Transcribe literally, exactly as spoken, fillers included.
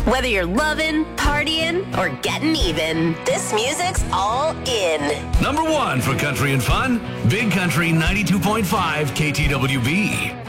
Whether you're loving, partying, or getting even, this music's all in. Number one for country and fun, Big Country ninety-two point five K T W B.